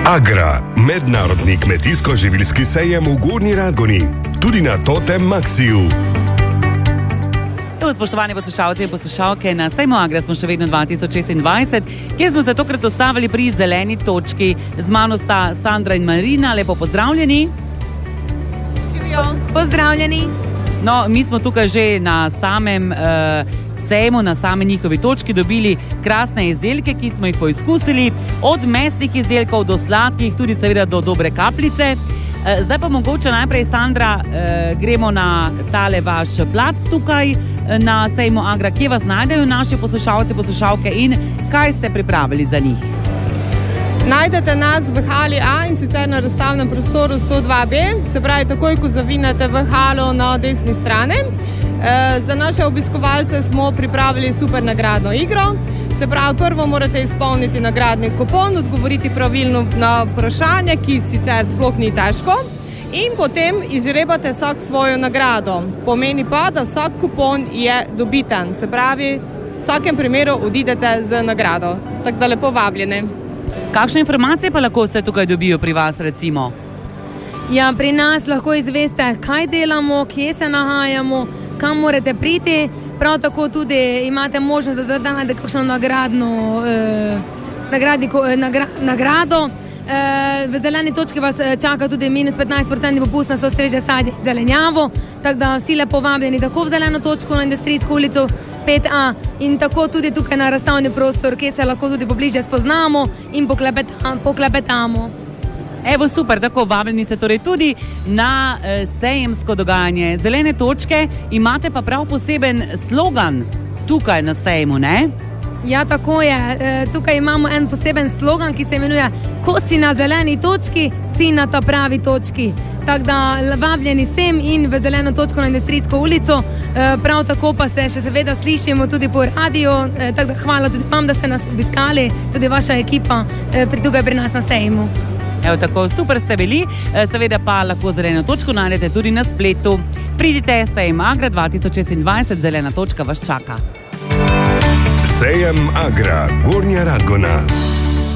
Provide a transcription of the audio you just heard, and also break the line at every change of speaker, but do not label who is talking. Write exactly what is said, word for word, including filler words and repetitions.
Agra, mednarodni kmetijsko-živilski sejem v Gornji Radgoni, tudi na Totem Maxiju.
Spoštovani poslušalci in poslušalke, na sejmu Agra smo še vedno dva tisoč šestindvajset, kjer smo se tokrat ustavili pri zeleni točki. Z mano sta Sandra in Marina, lepo pozdravljeni.
Pozdravljeni.
No, mi smo tukaj že na samem uh, sejmu, na same njihovi točki dobili krasne izdelke, ki smo jih poizkusili, od mesnih izdelkov do sladkih, tudi seveda do dobre kapljice. Uh, zdaj pa mogoče najprej, Sandra, uh, gremo na tale vaš plac tukaj na sejmu Agra. Kje vas najdejo naši poslušalci, poslušalke in kaj ste pripravili za njih?
Najdete nas v hali A in sicer na razstavnem prostoru sto dva B, se pravi takoj, ko zavinete v halo na desni strani. E, za naše obiskovalce smo pripravili super nagradno igro. Se pravi, prvo morate izpolniti nagradni kupon, odgovoriti pravilno na vprašanje, ki sicer sploh ni težko. In potem izžrebate vsak svojo nagrado. Pomeni pa, da vsak kupon je dobiten. Se pravi, v vsakem primeru odidete z nagrado. Tako da lepo vabljeni.
Kakšne informacije pa lahko se tukaj dobijo pri vas, recimo?
Ja, pri nas lahko izveste, kaj delamo, kje se nahajamo, kam morate priti. Prav tako tudi imate možnost, da date kakšno nagradno, eh, nagradni, eh, nagra, nagrado. V zeleni točki vas čaka tudi minus petnajst procentov popust na sveže sadje in zelenjavo, tako da vsi lepo vabljeni tako v zeleno točko na Industrijsko ulico pet A in tako tudi tukaj na razstavni prostor, kjer se lahko tudi pobliže spoznamo in poklepetamo.
Evo, super, tako vabljeni se torej tudi na eh, sejemsko dogajanje zelene točke. Imate pa prav poseben slogan tukaj na sejmu, ne?
Ja, tako je. E, tukaj imamo en poseben slogan, ki se imenuje Ko si na zeleni točki, si na ta pravi točki. Tako da vabljeni sem in v zeleno točko na Industrijsko ulico. E, prav tako pa se še seveda slišimo tudi po radiju. E, tako da hvala tudi vam, da ste nas obiskali, tudi vaša ekipa e, pri tukaj pri nas na sejmu.
Evo, tako super ste bili. E, seveda pa lahko zeleno točko najdete tudi na spletu. Pridite, sejem Agra dva tisoč šestindvajset, zelena točka vas čaka.
Sejem Agra, Gornja Radgona.